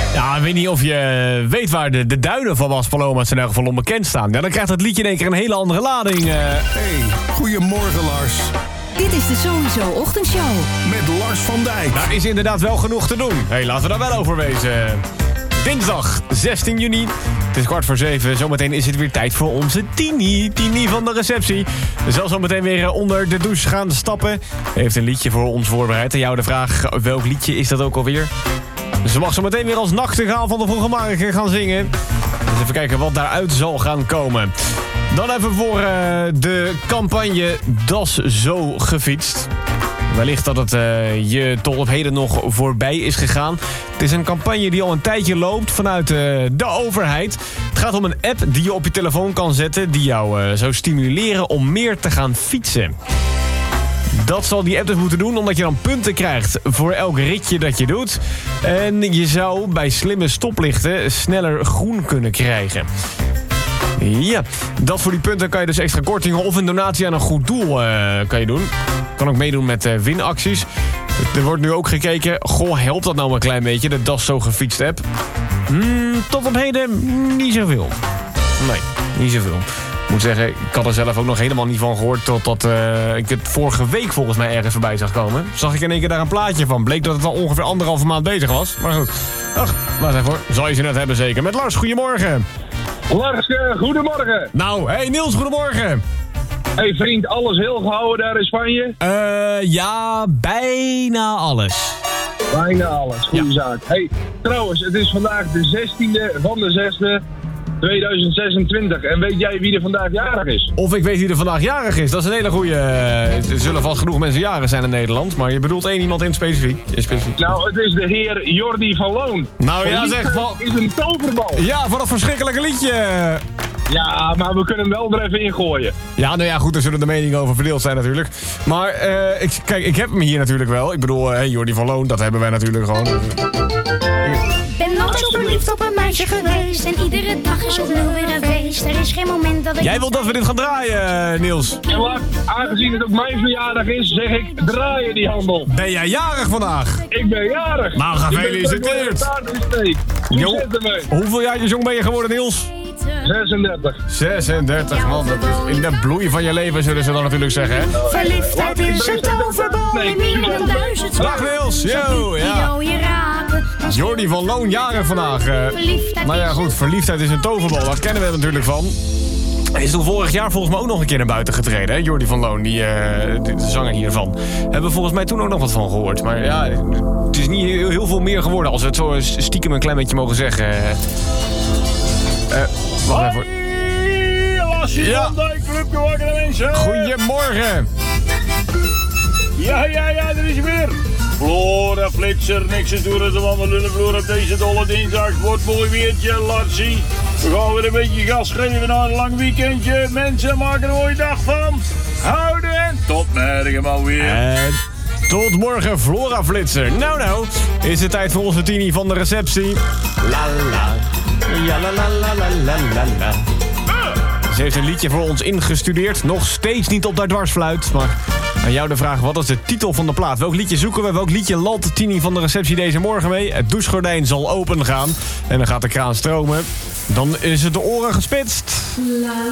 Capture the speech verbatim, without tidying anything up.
Ja, ik weet niet of je weet waar de, de duinen van Maspaloma's in elk geval onbekend staan. Ja, dan krijgt het liedje in één keer een hele andere lading. Uh... Hey, goedemorgen Lars. Dit is de Sowieso Ochtendshow. Met Lars van Dijk. Daar is inderdaad wel genoeg te doen. Hé, hey, laten we daar wel over wezen. Dinsdag zestien juni. Het is kwart voor zeven. Zometeen is het weer tijd voor onze Tini. Tini van de receptie. Ze zal zometeen weer onder de douche gaan stappen. Hij heeft een liedje voor ons voorbereid. En jou de vraag, welk liedje is dat ook alweer? Ze mag zo meteen weer als nachtegaal van de vroege morgen gaan zingen. Dus even kijken wat daaruit zal gaan komen. Dan even voor uh, de campagne Das Zo gefietst. Wellicht dat het uh, je tot op heden nog voorbij is gegaan. Het is een campagne die al een tijdje loopt vanuit uh, de overheid. Het gaat om een app die je op je telefoon kan zetten... die jou uh, zou stimuleren om meer te gaan fietsen. Dat zal die app dus moeten doen, omdat je dan punten krijgt voor elk ritje dat je doet. En je zou bij slimme stoplichten sneller groen kunnen krijgen. Ja, dat voor die punten kan je dus extra kortingen of een donatie aan een goed doel uh, kan je doen. Kan ook meedoen met uh, winacties. Er wordt nu ook gekeken, goh, helpt dat nou een klein beetje, de Das Zo gefietst app? Hmm, tot op heden niet zoveel. Nee, niet zoveel. Ik moet zeggen, ik had er zelf ook nog helemaal niet van gehoord... totdat uh, ik het vorige week volgens mij ergens voorbij zag komen. Zag ik in één keer daar een plaatje van. Bleek dat het al ongeveer anderhalve maand bezig was. Maar goed, ach, wacht even hoor. Zal je ze net hebben zeker. Met Lars, goedemorgen. Lars, uh, goedemorgen. Nou, hey Niels, goedemorgen. Hey vriend, alles heel gehouden daar in Spanje? Uh, ja, bijna alles. Bijna alles, goede ja. zaak. Hey, trouwens, het is vandaag de zestiende van de zesde tweeduizend zesentwintig. En weet jij wie er vandaag jarig is? Of ik weet wie er vandaag jarig is. Dat is een hele goede... Uh, er zullen vast genoeg mensen jarig zijn in Nederland. Maar je bedoelt één iemand in specifiek. In specifiek. Nou, het is de heer Jordi van Loon. Nou ja, zeg van... is een toverbal. Ja, van dat verschrikkelijke liedje. Ja, maar we kunnen hem wel er even ingooien. Ja, nou ja, goed, er zullen de meningen over verdeeld zijn natuurlijk. Maar, uh, ik, kijk, ik heb hem hier natuurlijk wel. Ik bedoel, hey, Jordi van Loon, dat hebben wij natuurlijk gewoon. Ben nooit zo verliefd op een meisje geweest. En iedere dag is opnieuw weer een feest. Er is geen moment dat ik... Jij wilt dat we dit gaan draaien, Niels? En laat, aangezien het ook mijn verjaardag is, zeg ik, draaien die handel. Ben jij jarig vandaag? Ik ben jarig. Nou, gefeliciteerd. Jo, hoeveel jaar jong ben je geworden, Niels? zesendertig. zesendertig, man. Dat is in de bloei van je leven, zullen ze dan natuurlijk zeggen, hè? Verliefdheid is een toverbal in meer dan duizend Dag, Niels. Yo, ja. Jordi van Loon, jarig vandaag. Uh, nou ja, goed, verliefdheid is een toverbal. Daar kennen we natuurlijk van. Hij is toen vorig jaar volgens mij ook nog een keer naar buiten getreden, hè? Jordi van Loon, die, uh, de, de zanger hiervan. Hebben we volgens mij toen ook nog wat van gehoord. Maar ja, het is niet heel, heel veel meer geworden, als we het zo stiekem een klein beetje mogen zeggen. Uh, wacht even. Hoi, Lassie Ja. van Dijk, Clubje Wakkere Mensen. Goedemorgen. Ja, ja, ja, er is hij weer. Flora Flitser, niks te doen, de wandelen vloer op deze dolle dinsdag. Wordt mooi weertje, Lassie. We gaan weer een beetje gas geven na een lang weekendje. Mensen maken er een mooie dag van. Houden en tot morgen maar weer. En tot morgen, Flora Flitser. Nou, nou, is het tijd voor onze Tini van de receptie. La la. Ja, la la la la la la la. Ze heeft een liedje voor ons ingestudeerd. Nog steeds niet op haar dwarsfluit. Maar aan jou de vraag, wat is de titel van de plaat? Welk liedje zoeken we? Welk liedje lalt Tini van de receptie deze morgen mee? Het douchegordijn zal open gaan. En dan gaat de kraan stromen. Dan is het de oren gespitst.